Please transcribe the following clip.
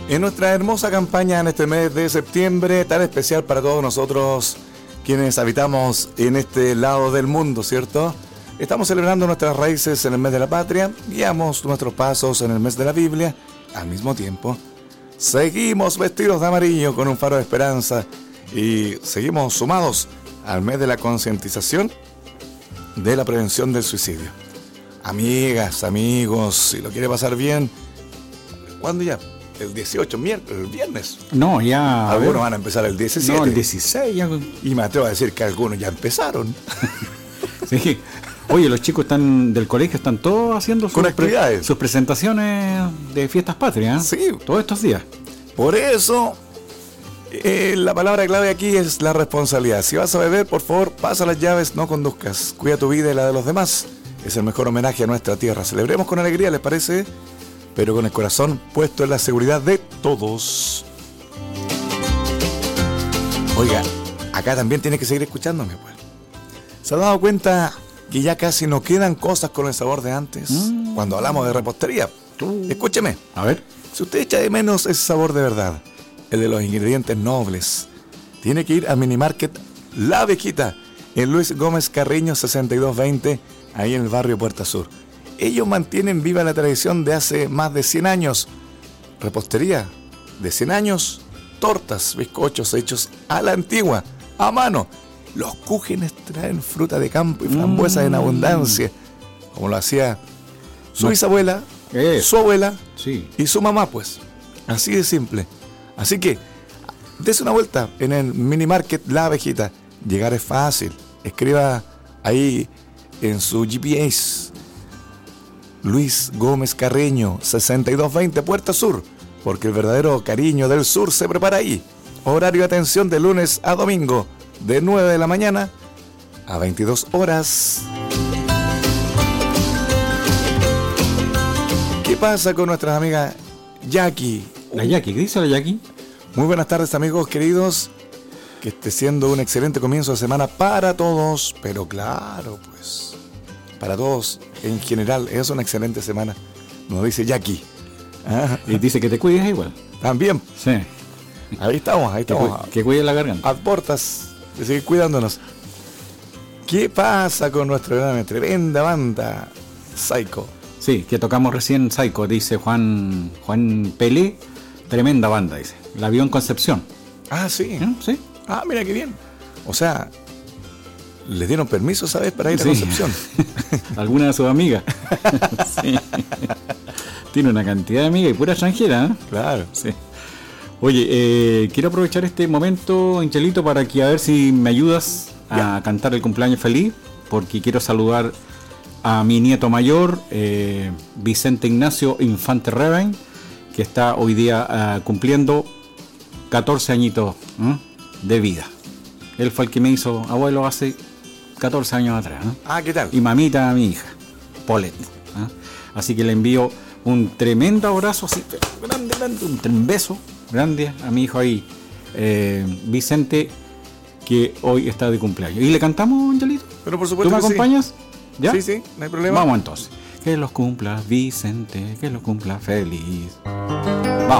En nuestra hermosa campaña en este mes de septiembre, tan especial para todos nosotros quienes habitamos en este lado del mundo, ¿cierto? Estamos celebrando nuestras raíces en el mes de la patria, guiamos nuestros pasos en el mes de la Biblia, al mismo tiempo seguimos vestidos de amarillo con un faro de esperanza y seguimos sumados al mes de la concientización de la prevención del suicidio. Amigas, amigos, si lo quiere pasar bien, ¿cuándo ya? El 18, el viernes. No, ya. Algunos van a empezar el 17. No, el 16 ya. Y me atrevo a decir que algunos ya empezaron. Sí. Oye, los chicos del colegio están todos haciendo sus presentaciones de fiestas patrias. Sí. Todos estos días. Por eso, la palabra clave aquí es la responsabilidad. Si vas a beber, por favor, pasa las llaves, no conduzcas. Cuida tu vida y la de los demás. Es el mejor homenaje a nuestra tierra. Celebremos con alegría, ¿les parece? Pero con el corazón puesto en la seguridad de todos. Oiga, acá también tiene que seguir escuchándome, pues. ¿Se ha dado cuenta que ya casi no quedan cosas con el sabor de antes? Cuando hablamos de repostería. Escúcheme. A ver. Si usted echa de menos ese sabor de verdad, el de los ingredientes nobles, tiene que ir a Minimarket La Abejita, en Luis Gómez Carreño 6220, ahí en el barrio Puerta Sur. Ellos mantienen viva la tradición de hace más de 100 años. Repostería de 100 años, tortas, bizcochos hechos a la antigua, a mano. Los cúgenes traen fruta de campo y frambuesas en abundancia, como lo hacía su bisabuela, su abuela y su mamá, pues. Así de simple. Así que, dese una vuelta en el Minimarket La Abejita. Llegar es fácil. Escriba ahí en su GPS. Luis Gómez Carreño, 6220, Puerta Sur, porque el verdadero cariño del sur se prepara ahí. Horario de atención de lunes a domingo, de 9 de la mañana a 22 horas. ¿Qué pasa con nuestras amigas Jackie? La Jackie, ¿qué dice la Jackie? Muy buenas tardes, amigos queridos. Que esté siendo un excelente comienzo de semana para todos, pero claro, pues, para todos en general, es una excelente semana, nos dice Jackie. Y dice que te cuides igual. También. Sí. Ahí estamos. Que cuide la garganta. A portas de seguir cuidándonos. ¿Qué pasa con nuestra tremenda banda Psycho? Sí, que tocamos recién Psycho, dice Juan Pelé. Tremenda banda, dice. La vio en Concepción. Ah, sí. Sí. Ah, mira qué bien. O sea, ¿les dieron permiso, sabes, para ir a Concepción? Alguna de sus amigas. Sí. Tiene una cantidad de amigas y pura extranjera, ¿eh? Claro. Sí. Oye, quiero aprovechar este momento, Angelito, para que a ver si me ayudas a cantar el cumpleaños feliz, porque quiero saludar a mi nieto mayor, Vicente Ignacio Infante Reven, que está hoy día cumpliendo 14 añitos de vida. Él fue el que me hizo abuelo hace 14 años atrás. Ah, ¿qué tal? Y mamita a mi hija, Paulette. Así que le envío un tremendo abrazo, así, grande, un beso grande a mi hijo ahí, Vicente, que hoy está de cumpleaños. ¿Y le cantamos, Angelito? Pero por supuesto. ¿Tú me acompañas? ¿Ya? Sí, no hay problema. Vamos entonces. Que los cumpla Vicente, que los cumpla feliz.